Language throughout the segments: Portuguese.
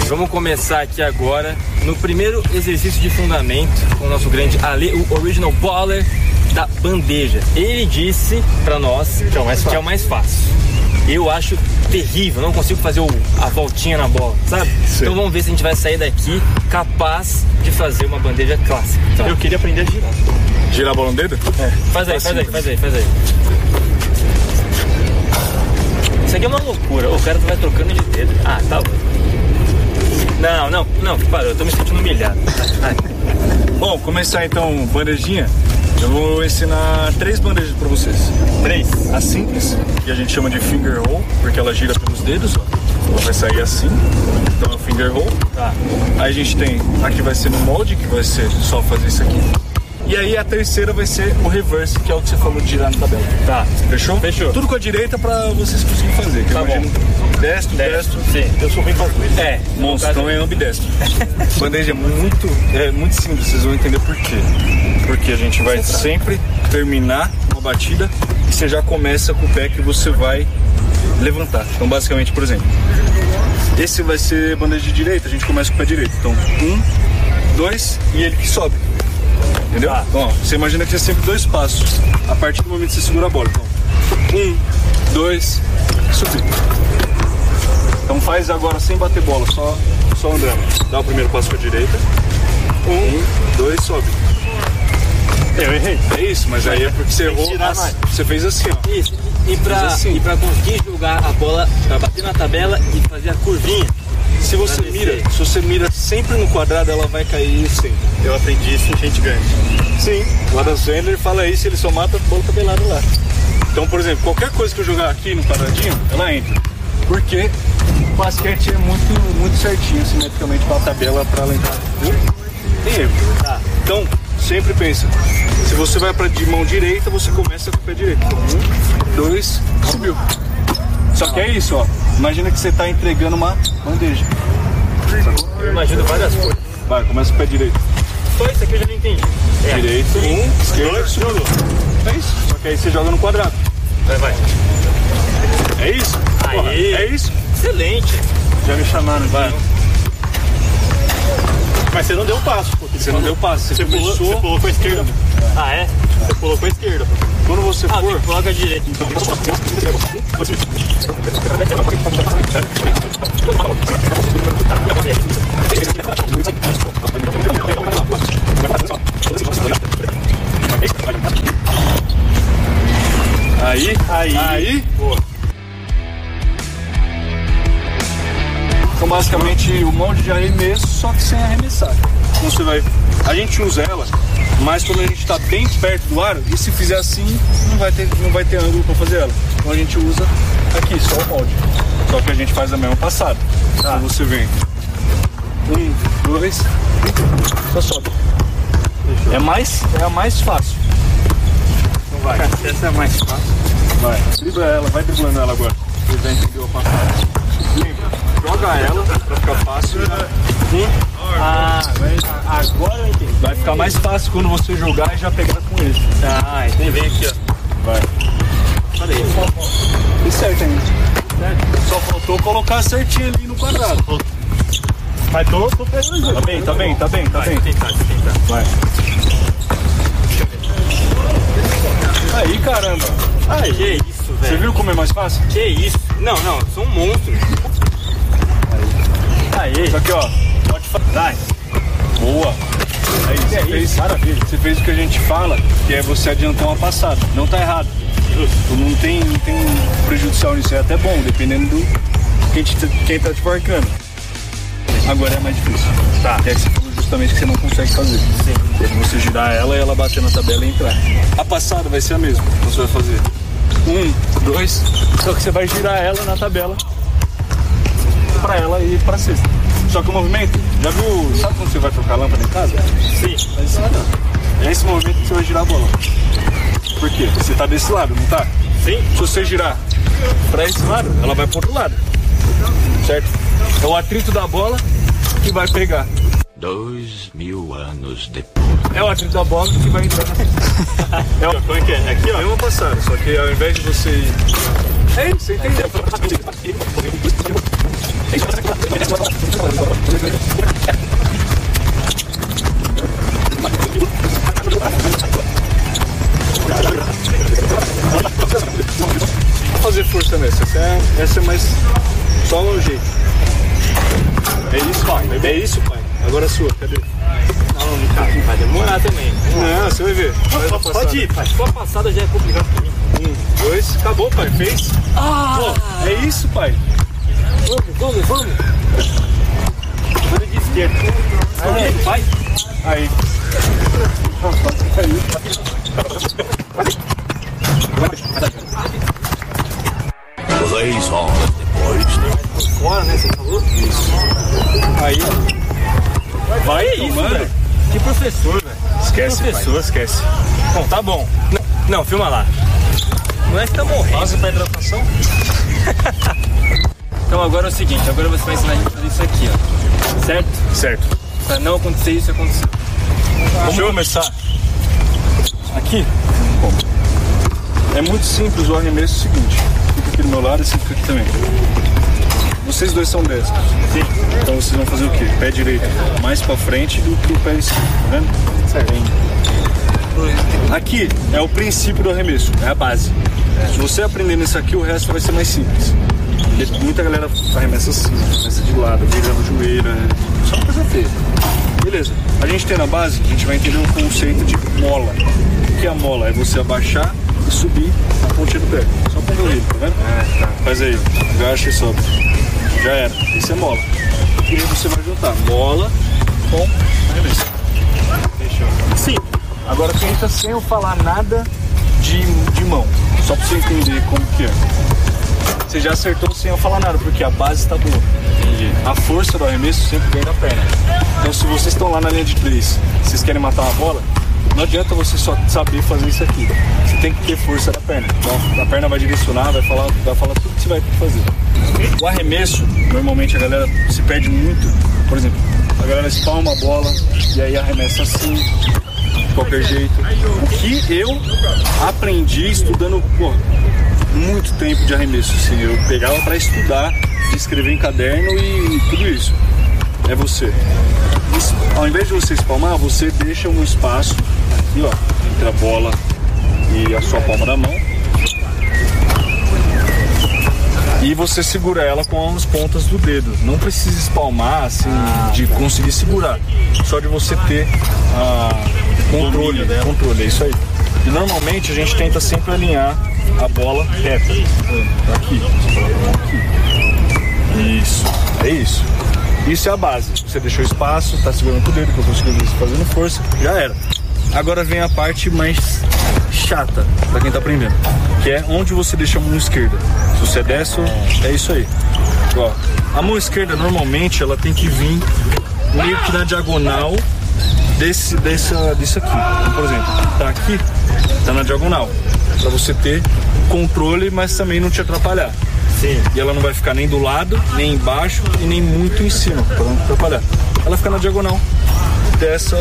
Vamos começar aqui agora no primeiro exercício de fundamento com o nosso grande Ale, o original baller da bandeja. Ele disse pra nós que é o mais fácil. Eu acho terrível, não consigo fazer a voltinha na bola, sabe? Sim. Então vamos ver se a gente vai sair daqui capaz de fazer uma bandeja clássica. Tá. Eu queria aprender a girar. Girar a bola no dedo? É. Faz aí. Isso aqui é uma loucura, o cara vai trocando de dedo. Ah, tá bom. Não, parou, eu tô me sentindo humilhado. Bom, começar então bandejinha. Eu vou ensinar 3 bandejas pra vocês. 3. A simples, que a gente chama de finger roll, porque ela gira pelos dedos, ó. Ela vai sair assim, então é o finger roll. Tá. Aí a gente tem, aqui vai ser no molde, que vai ser só fazer isso aqui. E aí a terceira vai ser o reverse, que é o que você falou de girar na tabela. Tá. Fechou? Fechou. Tudo com a direita pra vocês conseguirem fazer. Tá bom. Destro. Sim. Eu sou bem fácil. É. Monstro, então é ambidestro. Bandeja é muito simples, vocês vão entender por quê. Porque a gente vai sempre terminar uma batida e você já começa com o pé que você vai levantar. Então basicamente, por exemplo, esse vai ser bandeja de direita, a gente começa com o pé direito. Então 1, 2 e ele que sobe. Entendeu? Tá. Então, ó, você imagina que é sempre 2 passos a partir do momento que você segura a bola. Então 1, 2, subir. Então faz agora sem bater bola, só andando. Dá o primeiro passo com a direita. 1, 2, sobe. Eu errei. É isso, mas aí é porque você errou. Você fez assim, ó. Isso. E pra conseguir jogar a bola, pra bater na tabela e fazer a curvinha. Se você mira sempre no quadrado, ela vai cair sempre. Eu aprendi isso em gente grande. Sim, o Adam Sandler fala isso, ele só mata a bola tabelada lá. Então, por exemplo, qualquer coisa que eu jogar aqui no quadradinho, ela entra. Porque o basquete é muito certinho, simetricamente, com a tabela pra ela entrar. Tem erro. Tá. Então, sempre pensa, se você vai de mão direita, você começa com o pé direito. 1, 2, subiu. Só que é isso, ó. Imagina que você tá entregando uma bandeja. Eu imagino várias coisas. Vai, começa com o pé direito. Só isso aqui eu já não entendi. Direito, 1, esquerda, subiu. É isso. Só que aí você joga no quadrado. Vai. É isso? Porra, Aí. é isso? Excelente. Já me chamaram, vai. Mas você não deu passo, pô. Você não deu passo, você começou... Você pulou com a esquerda. Ah, é? Você pulou com a esquerda. Quando você Ah, for... coloca a direita então. Aí. Boa. Então basicamente o molde de arremesso, só que sem arremessar. Então você vai... A gente usa ela, mas quando a gente está bem perto do aro, e se fizer assim, não vai ter ângulo para fazer ela. Então a gente usa aqui, só o molde. Só que a gente faz a mesma passada. Tá. Então você vem 1, 2, só sobe. É a mais fácil. Então vai. Essa é a mais fácil. Vai, dribla ela, vai driblando ela agora. Você já entendeu a passada. Lembra, joga ela pra ficar fácil. Agora eu entendi. Vai ficar mais fácil quando você jogar e já pegar com ele. Ah, entendi. Vem aqui, ó. Vai. Olha aí. E certo ainda. Só faltou colocar certinho ali no quadrado. Mas tô pegando junto. Tá bem. Vai, tentar. Vai. Aí, caramba. Ai, que isso, Você velho. viu como é mais fácil? Que isso? Não, sou um monstro. Aí. Só que, ó, pode fazer. Vai. Boa. Aí, você fez, maravilha. Você fez o que a gente fala, que é você adiantar uma passada. Não tá errado. Não tem prejudicial nisso. É até bom, dependendo do quem tá te marcando. Agora é mais difícil. Tá. Que é que você falou justamente que você não consegue fazer. Sim. É você girar ela e ela bater na tabela e entrar. A passada vai ser a mesma. Então você vai fazer 1, 2, só que você vai girar ela na tabela pra ela ir pra cesta. Só que o movimento, já viu, sabe quando você vai trocar a lâmpada em casa? Sim. É esse movimento que você vai girar a bola. Por quê? Você tá desse lado, não tá? Sim. Se você girar pra esse lado, ela vai pro outro lado. Certo? É o atrito da bola que vai pegar. 2000 anos depois. É o atrito da bola que vai entrar na cesta. Como é que é? Aqui, ó. É uma passada, só que ao invés de você ir... É isso, você entendeu? Vou fazer força nessa. Essa é mais só o jeito. É isso, pai. É isso, pai. Agora a sua, cadê? Não, cara, vai demorar também. Não, você vai ver. Pode ir, pai. Só a passada já é complicado pra mim. 1, 2, acabou, pai. Fez? Pô, é isso, pai. Vamos. Vamos de esquerda. Vai. Aí. Três horas depois. Fora, né? Você falou? Isso. Aí, ó. Vai, isso, mano. velho. Que professor, velho. Esquece, professor. pai. Esquece. Bom, tá bom. Não, filma lá. O moleque tá morrendo. Nossa, pra hidratação? Então agora é o seguinte, agora você vai ensinar a gente a fazer isso aqui, ó. Certo? Certo. Pra não acontecer isso acontecer. Vamos começar aqui. Bom, é muito simples o arremesso é o seguinte. Fica aqui do meu lado e você fica aqui também. Vocês dois são destros. Sim. Então vocês vão fazer o quê? Pé direito mais pra frente do que o pé esquerdo, tá vendo? Certo. Aqui é o princípio do arremesso, é a base. Se você aprender nisso aqui, o resto vai ser mais simples. Muita galera arremessa assim, arremessa de lado, virando joelho, só coisa feia. Beleza, a gente tem na base, a gente vai entender o conceito de mola. O que é a mola? É você abaixar e subir a pontinha do pé. Só com o joelho, tá vendo? Tá. Faz aí, agacha e sobe. Já era, isso é mola. E aí você vai juntar mola com arremesso. Fechou. Sim. Agora tenta sem eu falar nada de mão, só pra você entender como que é. Você já acertou sem eu falar nada, porque a base está boa. Entendi. A força do arremesso sempre vem da perna. Então se vocês estão lá na linha de 3, vocês querem matar uma bola, não adianta você só saber fazer isso aqui. Você tem que ter força da perna. Então a perna vai direcionar, vai falar tudo que você vai ter que fazer. O arremesso, normalmente a galera se perde muito. Por exemplo, a galera espalma a bola e aí arremessa assim, de qualquer jeito. O que eu aprendi estudando, muito tempo de arremesso, assim, eu pegava para estudar, escrever em caderno e tudo isso. É você. Ao invés de você espalmar, você deixa um espaço aqui, ó, entre a bola e a sua palma da mão. E você segura ela com as pontas do dedo. Não precisa espalmar, assim, de conseguir segurar. Só de você ter controle, é isso aí. E normalmente a gente tenta sempre alinhar a bola reta. Aqui. Isso. É isso. Isso é a base. Você deixou espaço, tá segurando com o dedo, que eu consigo fazendo força, já era. Agora vem a parte mais chata pra quem tá aprendendo, que é onde você deixa a mão esquerda. Se você é destro, é isso aí. Ó, a mão esquerda normalmente ela tem que vir meio que na diagonal disso aqui. Então, por exemplo, tá aqui, tá na diagonal, pra você ter controle, mas também não te atrapalhar. Sim. E ela não vai ficar nem do lado, nem embaixo e nem muito em cima, pra não atrapalhar. Ela fica na diagonal dessa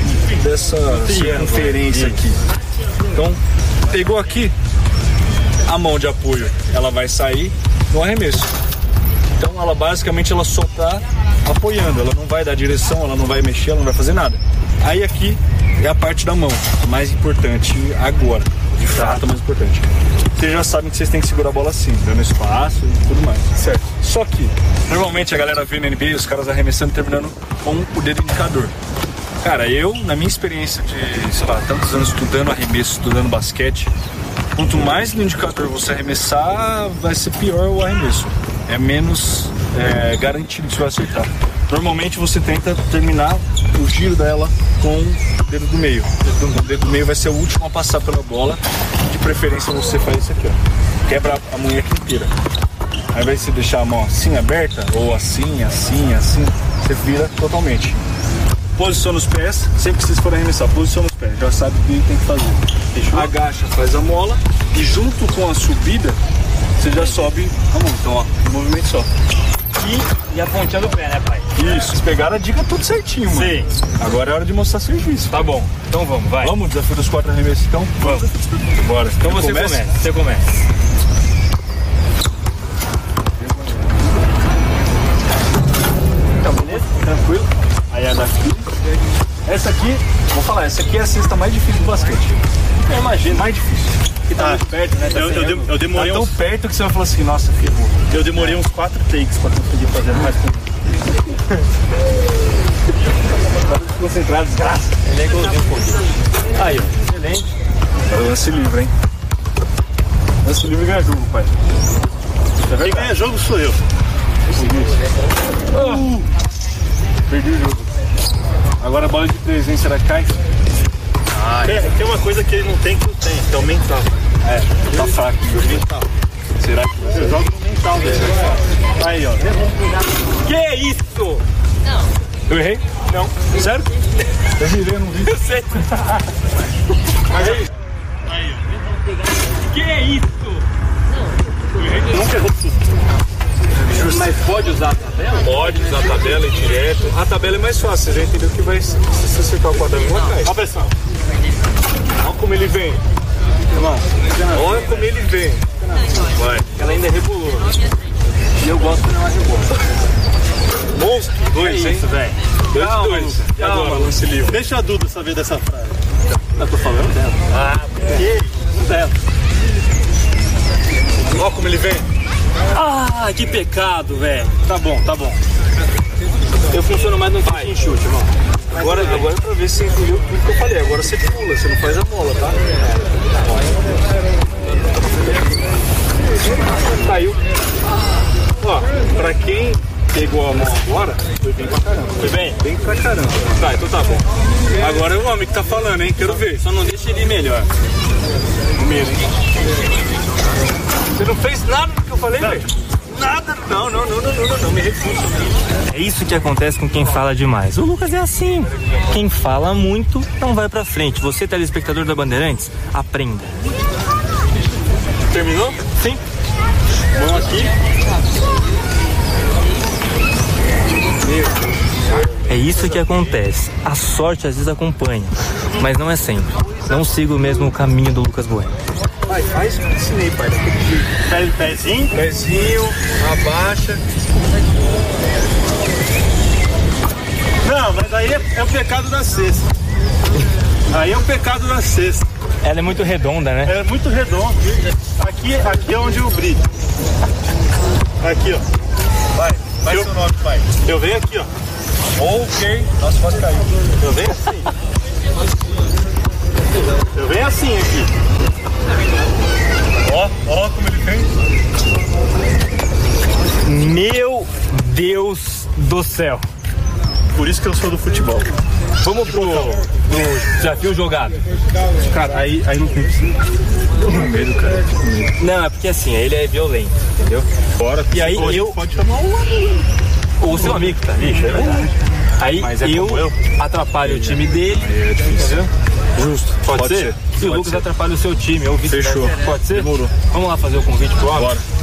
circunferência aqui. Então, pegou aqui, a mão de apoio, ela vai sair no arremesso. Então, ela basicamente ela só tá apoiando, ela não vai dar direção, ela não vai mexer, ela não vai fazer nada. Aí aqui é a parte da mão, a mais importante agora, de fato, a mais importante. Vocês já sabem que vocês têm que segurar a bola assim, dando espaço e tudo mais, certo? Só que, normalmente a galera vê na NBA os caras arremessando e terminando com o dedo indicador. Cara, eu, na minha experiência de, sei lá, tantos anos estudando arremesso, estudando basquete, quanto mais no indicador você arremessar, vai ser pior o arremesso. É menos garantido que você vai acertar. Normalmente você tenta terminar o giro dela com o dedo do meio. O dedo do meio vai ser o último a passar pela bola. De preferência você faz isso aqui, ó. Quebra a munheca inteira. Ao invés de você deixar a mão assim aberta, ou assim, assim, assim, você vira totalmente. Posiciona os pés, sempre que vocês forem arremessar, posiciona os pés, já sabe o que tem que fazer. Fechou? Agacha, faz a mola e junto com a subida, você já sobe a mão. Então, ó, um movimento só. E a pontinha do pé, né, pai? Isso, vocês pegaram a dica tudo certinho, mano. Sim. Agora é hora de mostrar serviço. Tá bom, então vamos, vai. Vamos, desafio dos 4 arremessos, então? Vamos. Bora. Então você começa. Você começa. Então, beleza? é daqui. Essa aqui, vou falar, essa aqui é a cesta mais difícil do basquete. Eu imagino. Mais difícil. Porque tá muito perto, né? Eu demorei tá tão perto que você vai falar assim, nossa, ferrou. Eu demorei uns 4 takes pra conseguir fazer mais comigo. Concentrado, desgraça. Ele é igualzinho um pouquinho. Aí, ó. Excelente. É o lance livre, hein? Lance livre ganha jogo, pai. Quem ganha jogo sou eu. Perdi o jogo. Agora a bola de 3, hein? Será que cai? Tem uma coisa que ele não tem que eu tenho, que é o mental. Tá fraco o jogo. Mental. Será que Você joga no mental dele. Aí, ó. Que isso? eu errei? Não. Sério? Eu virei, eu não vi. Eu sei. Mas aí. Que isso? Nunca errou tudo. Mas pode usar a tabela? Pode usar a tabela direto. A tabela é mais fácil, você já entendeu que vai se acertar o quadrado lá atrás. Olha a pressão. Olha como ele vem. Irmão, olha como ele vem. Vai. Ela ainda rebolou. E eu gosto quando ela rebola. Monstro. 2, hein? velho. 2. E agora, lance livre. Deixa a Duda saber dessa frase. Eu tô falando dela. Que dela. Olha como ele vem. Ah, que pecado, velho. Tá bom, tá bom. Eu funciono mais no Vai. em chute, irmão. Agora é pra ver se você entendeu tudo que eu falei. Agora você pula, você não faz a mola, tá? Caiu. Ó, pra quem pegou a mão agora, foi bem pra caramba. Foi bem? Bem pra caramba. Tá, então tá bom. Agora é o homem que tá falando, hein? Quero ver. Só não deixa ele ir melhor. Primeiro, hein? Você não fez nada do que eu falei, velho? Nada. Não, me refuso. É isso que acontece com quem fala demais. O Lucas é assim. Quem fala muito não vai pra frente. Você, telespectador da Bandeirantes, aprenda. Terminou? Sim. Mão aqui. É isso que acontece. A sorte às vezes acompanha, mas não é sempre. Não siga o mesmo caminho do Lucas Bueno. Vai, faz o que eu ensinei, pai. Pezinho. Pezinho, abaixa. Não, mas aí é o pecado da cesta. Aí é o pecado da cesta. Ela é muito redonda, né? É muito redondo. Aqui é onde eu brilho. Aqui, ó. Vai seu nome, pai. Eu venho aqui, ó. Ok. Nossa, quase caiu. Eu venho assim. Eu venho assim aqui. Ó como ele vem. Meu Deus do céu. Por isso que eu sou do futebol. Vamos pro desafio jogado. Cara, aí não tem tô com medo, cara. Não, é porque assim, ele é violento, entendeu? Bora. E aí eu... Pode chamar O seu amigo tá lixo, é verdade. Aí Mas é eu como eu. atrapalho o time dele, entendeu? Justo. Pode ser? ser. E o Pode Lucas ser. atrapalha o seu time, ou vice-versa. Fechou. Pode ser? Demorou. Vamos lá fazer o convite pro homem? Bora.